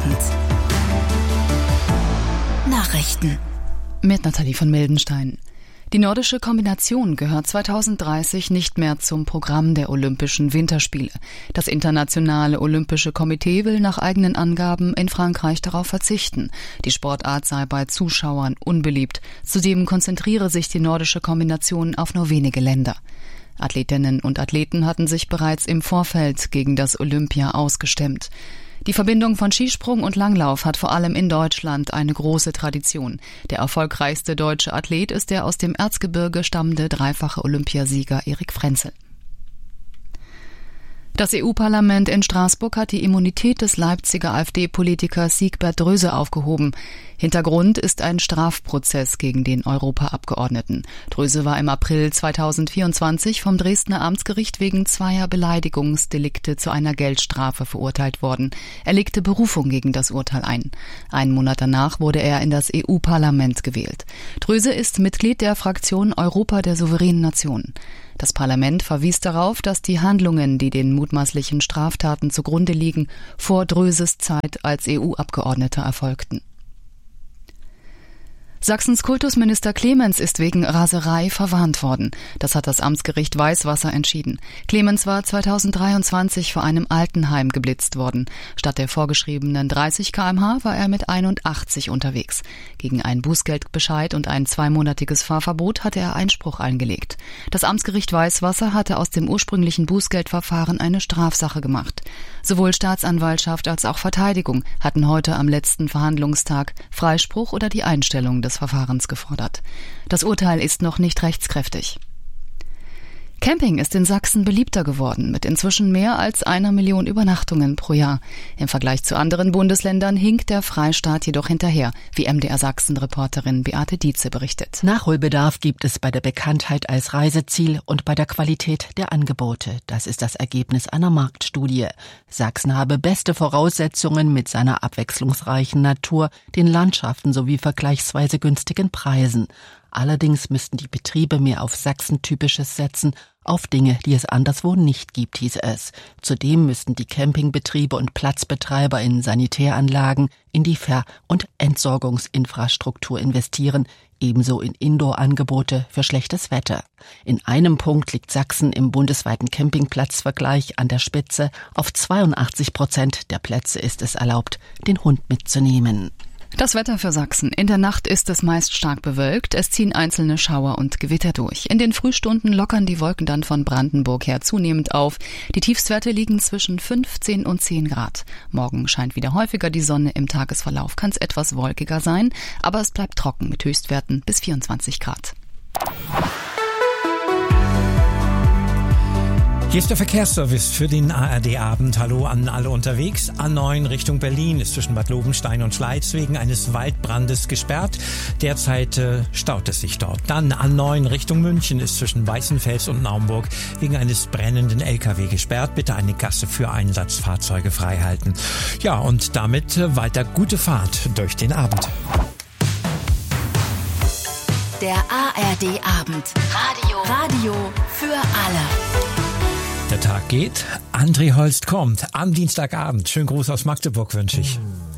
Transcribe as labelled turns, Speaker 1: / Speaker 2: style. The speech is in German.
Speaker 1: Abend. Nachrichten
Speaker 2: mit Nathalie von Mildenstein. Die nordische Kombination gehört 2030 nicht mehr zum Programm der Olympischen Winterspiele. Das Internationale Olympische Komitee will nach eigenen Angaben in Frankreich darauf verzichten. Die Sportart sei bei Zuschauern unbeliebt. Zudem konzentriere sich die nordische Kombination auf nur wenige Länder. Athletinnen und Athleten hatten sich bereits im Vorfeld gegen das Olympia ausgestemmt. Die Verbindung von Skisprung und Langlauf hat vor allem in Deutschland eine große Tradition. Der erfolgreichste deutsche Athlet ist der aus dem Erzgebirge stammende dreifache Olympiasieger Erik Frenzel. Das EU-Parlament in Straßburg hat die Immunität des Leipziger AfD-Politikers Siegbert Dröse aufgehoben. Hintergrund ist ein Strafprozess gegen den Europaabgeordneten. Dröse war im April 2024 vom Dresdner Amtsgericht wegen zweier Beleidigungsdelikte zu einer Geldstrafe verurteilt worden. Er legte Berufung gegen das Urteil ein. Einen Monat danach wurde er in das EU-Parlament gewählt. Dröse ist Mitglied der Fraktion Europa der souveränen Nationen. Das Parlament verwies darauf, dass die Handlungen, die den mutmaßlichen Straftaten zugrunde liegen, vor Dröses Zeit als EU-Abgeordneter erfolgten. Sachsens Kultusminister Clemens ist wegen Raserei verwarnt worden. Das hat das Amtsgericht Weißwasser entschieden. Clemens war 2023 vor einem Altenheim geblitzt worden. Statt der vorgeschriebenen 30 km/h war er mit 81 unterwegs. Gegen einen Bußgeldbescheid und ein 2-monatiges Fahrverbot hatte er Einspruch eingelegt. Das Amtsgericht Weißwasser hatte aus dem ursprünglichen Bußgeldverfahren eine Strafsache gemacht. Sowohl Staatsanwaltschaft als auch Verteidigung hatten heute am letzten Verhandlungstag Freispruch oder die Einstellung des Verfahrens gefordert. Das Urteil ist noch nicht rechtskräftig. Camping ist in Sachsen beliebter geworden, mit inzwischen mehr als 1 Million Übernachtungen pro Jahr. Im Vergleich zu anderen Bundesländern hinkt der Freistaat jedoch hinterher, wie MDR Sachsen-Reporterin Beate Dietze berichtet.
Speaker 3: Nachholbedarf gibt es bei der Bekanntheit als Reiseziel und bei der Qualität der Angebote. Das ist das Ergebnis einer Marktstudie. Sachsen habe beste Voraussetzungen mit seiner abwechslungsreichen Natur, den Landschaften sowie vergleichsweise günstigen Preisen. Allerdings müssten die Betriebe mehr auf Sachsen-Typisches setzen, auf Dinge, die es anderswo nicht gibt, hieß es. Zudem müssten die Campingbetriebe und Platzbetreiber in Sanitäranlagen, in die Ver- und Entsorgungsinfrastruktur investieren, ebenso in Indoor-Angebote für schlechtes Wetter. In einem Punkt liegt Sachsen im bundesweiten Campingplatzvergleich an der Spitze. Auf 82% der Plätze ist es erlaubt, den Hund mitzunehmen.
Speaker 2: Das Wetter für Sachsen. In der Nacht ist es meist stark bewölkt. Es ziehen einzelne Schauer und Gewitter durch. In den Frühstunden lockern die Wolken dann von Brandenburg her zunehmend auf. Die Tiefstwerte liegen zwischen 15 und 10 Grad. Morgen scheint wieder häufiger die Sonne. Im Tagesverlauf kann es etwas wolkiger sein, aber es bleibt trocken mit Höchstwerten bis 24 Grad.
Speaker 4: Hier ist der Verkehrsservice für den ARD-Abend. Hallo an alle unterwegs. A9 Richtung Berlin ist zwischen Bad Lobenstein und Schleiz wegen eines Waldbrandes gesperrt. Derzeit staut es sich dort. Dann A9 Richtung München ist zwischen Weißenfels und Naumburg wegen eines brennenden LKW gesperrt. Bitte eine Gasse für Einsatzfahrzeuge freihalten. Ja, und damit weiter gute Fahrt durch den Abend.
Speaker 1: Der ARD-Abend. Radio für alle.
Speaker 4: Der Tag geht, André Holst kommt am Dienstagabend. Schönen Gruß aus Magdeburg wünsche ich.